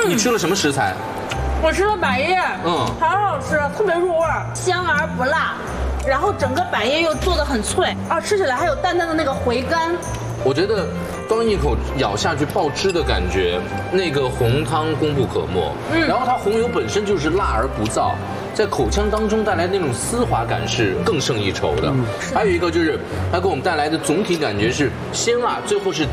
你吃了什么食材？ 我吃了百叶，好好吃，特别入味，香而不辣，然后整个百叶又做得很脆啊，吃起来还有淡淡的那个回甘。 我觉得刚一口咬下去爆汁的感觉，那个红汤功不可没。然后它红油本身就是辣而不燥，在口腔当中带来那种丝滑感是更胜一筹的。还有一个就是它给我们带来的总体感觉是鲜辣，最后是